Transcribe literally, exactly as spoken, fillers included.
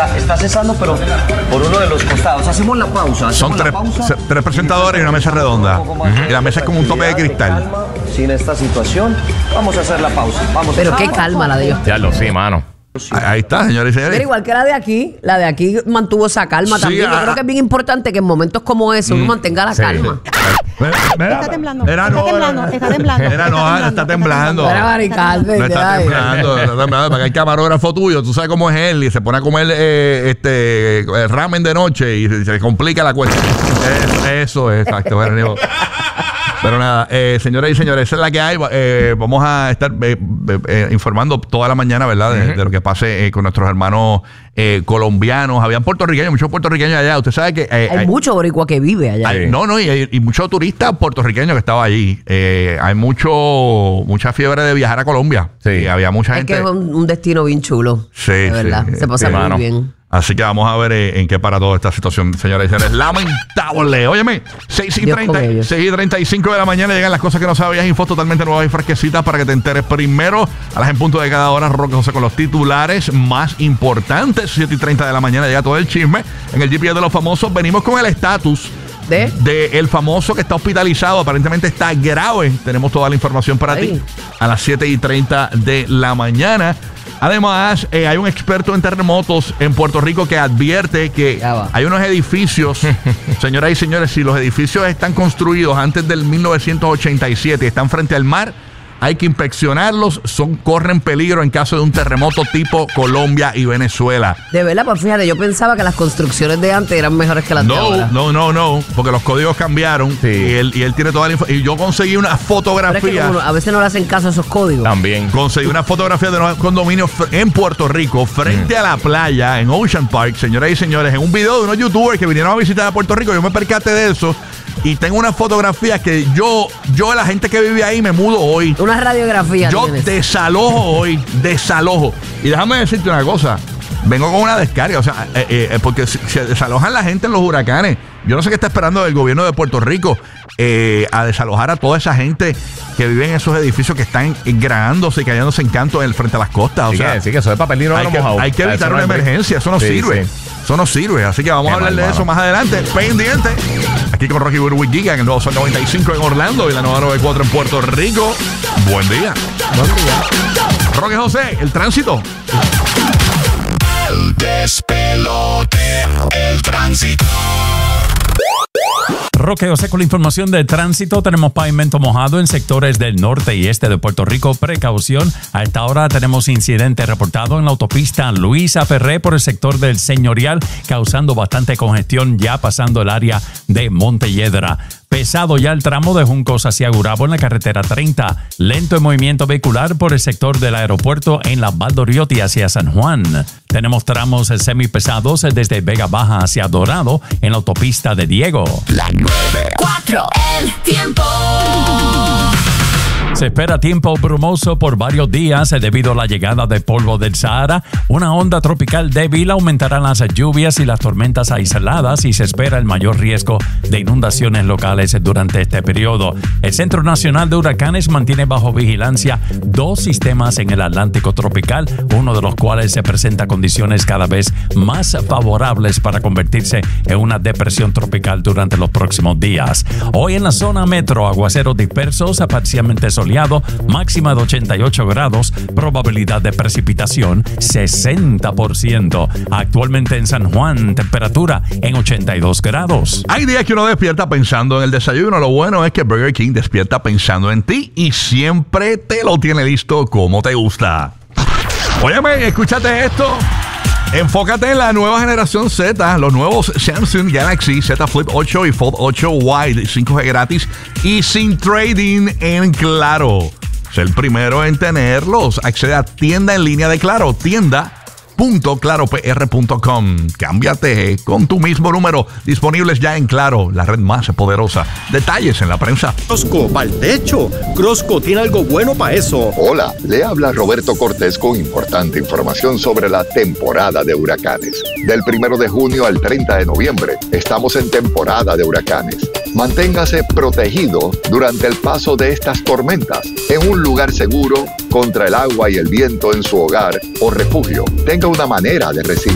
está, está cesando, pero por uno de los costados. Hacemos la pausa. Hacemos Son la tres, pausa. tres presentadores y una mesa redonda. Uh-huh. Y la mesa es como un tope de cristal. Calma, sin esta situación, vamos a hacer la pausa. Vamos pero a qué calma la de ellos. Ya lo sí, mano. Ahí está, señores y señores. Pero igual que la de aquí, la de aquí mantuvo esa calma Sí, también. Yo a, creo que es bien importante que en momentos como ese uno mm, mantenga la sí. calma. Mira, Está temblando. Era, Está no, temblando. Está temblando. Era, no, no está temblando. Era Baricalde. No está temblando, está temblando. Para que el camarógrafo tuyo, tú sabes cómo es él, y se pone a comer eh, este eh, ramen de noche y se, se complica la cuestión. Eh, eso es, exacto. Bueno, pero nada, eh, señoras y señores, esa es la que hay. Eh, vamos a estar eh, eh, informando toda la mañana, ¿verdad? De, uh-huh. de lo que pase eh, con nuestros hermanos eh, colombianos. Habían puertorriqueños, muchos puertorriqueños allá. Usted sabe que... Eh, hay, hay mucho boricua que vive allá. Hay, no, no, y, hay, y muchos turistas puertorriqueños que estaban allí. Eh, hay mucho mucha fiebre de viajar a Colombia. Sí. Y había mucha es gente... que es un, un destino bien chulo. Sí, de verdad. sí. Se pasa Sí, muy mano. bien. Así que vamos a ver eh, en qué para toda esta situación, señores y señores. Lamentable. Óyeme, seis y treinta y cinco de la mañana llegan las cosas que no sabías, infos totalmente nuevas y fresquecitas para que te enteres primero. A las en punto de cada hora, Roque José con los titulares más importantes. siete y treinta de la mañana llega todo el chisme. En el G P S de los famosos venimos con el estatus ¿De? de el famoso que está hospitalizado. Aparentemente está grave. Tenemos toda la información para Ay. ti a las siete y treinta de la mañana. Además, eh, hay un experto en terremotos en Puerto Rico que advierte que hay unos edificios, señoras y señores, si los edificios están construidos antes del mil novecientos ochenta y siete y están frente al mar, hay que inspeccionarlos, son, corren peligro en caso de un terremoto tipo Colombia y Venezuela. De verdad, pues fíjate, yo pensaba que las construcciones de antes eran mejores que las no, de ahora. No, no, no, porque los códigos cambiaron sí. y, él, y él tiene toda la información. Y yo conseguí una fotografía. Pero es que como a veces no le hacen caso a esos códigos. También. Conseguí una fotografía de unos condominios en Puerto Rico, frente mm. a la playa, en Ocean Park, señoras y señores, en un video de unos youtubers que vinieron a visitar a Puerto Rico. Yo me percaté de eso. Y tengo una fotografía que yo, yo la gente que vive ahí, me mudo hoy. Una radiografía. Yo tienes. desalojo hoy, desalojo. Y déjame decirte una cosa, vengo con una descarga, o sea, eh, eh, porque se, se desalojan la gente en los huracanes. Yo no sé qué está esperando el gobierno de Puerto Rico eh, a desalojar a toda esa gente que vive en esos edificios que están engranándose y cayéndose en canto en el frente a las costas. Sí, o sea, que, sí, que eso es para peligro. Hay, que, hay que evitar una emergencia, eso no sí, sirve. Sí. Eso no sirve, así que vamos Qué a hablar mal, de mano. eso más adelante. Pendiente. Aquí con Rocky Burbu y Giga en el nuevo Sol noventa y cinco en Orlando y la nueva noventa y cuatro en Puerto Rico. Buen día. Buen día. Roque José, el tránsito. El despelote, el tránsito. Roque José con la información de tránsito. Tenemos pavimento mojado en sectores del norte y este de Puerto Rico. Precaución. A esta hora tenemos incidente reportado en la autopista Luisa Ferré por el sector del Señorial, causando bastante congestión ya pasando el área de Montelledra. Pesado ya el tramo de Juncos hacia Gurabo en la carretera treinta. Lento en movimiento vehicular por el sector del aeropuerto en la Valdoriotti hacia San Juan. Tenemos tramos semipesados desde Vega Baja hacia Dorado en la autopista de Diego. La nueve cuatro, el tiempo. Se espera tiempo brumoso por varios días debido a la llegada de polvo del Sahara. Una onda tropical débil aumentará las lluvias y las tormentas aisladas y se espera el mayor riesgo de inundaciones locales durante este periodo. El Centro Nacional de Huracanes mantiene bajo vigilancia dos sistemas en el Atlántico tropical, uno de los cuales se presenta condiciones cada vez más favorables para convertirse en una depresión tropical durante los próximos días. Hoy en la zona metro, aguaceros dispersos, parcialmente soleado, máxima de ochenta y ocho grados, probabilidad de precipitación sesenta por ciento. Actualmente en San Juan, temperatura en ochenta y dos grados. Hay días que uno despierta pensando en el desayuno. Lo bueno es que Burger King despierta pensando en ti y siempre te lo tiene listo como te gusta. Óyeme, escúchate esto. Enfócate en la nueva generación Z, los nuevos Samsung Galaxy Z Flip ocho y Fold ocho Wide, cinco G gratis y sin trading en Claro. Es el primero en tenerlos. Accede a tienda en línea de Claro, tienda punto claro p r punto com. Cámbiate con tu mismo número. Disponibles ya en Claro, la red más poderosa. Detalles en la prensa. Crosco, para el techo. Crosco tiene algo bueno para eso. Hola, le habla Roberto Cortés con importante información sobre la temporada de huracanes. Del primero de junio al treinta de noviembre, estamos en temporada de huracanes. Manténgase protegido durante el paso de estas tormentas en un lugar seguro contra el agua y el viento en su hogar o refugio. Tenga una manera de recibir